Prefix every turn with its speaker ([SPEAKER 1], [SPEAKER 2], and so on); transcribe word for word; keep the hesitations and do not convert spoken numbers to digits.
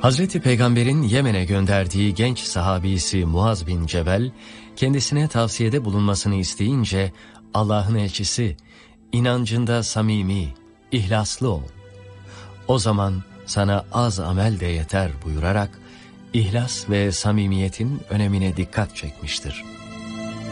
[SPEAKER 1] Hazreti Peygamber'in Yemen'e gönderdiği genç sahabisi Muaz bin Cebel, kendisine tavsiyede bulunmasını isteyince Allah'ın elçisi, inancında samimi, ihlaslı ol. O zaman sana az amel de yeter buyurarak, ihlas ve samimiyetin önemine dikkat çekmiştir.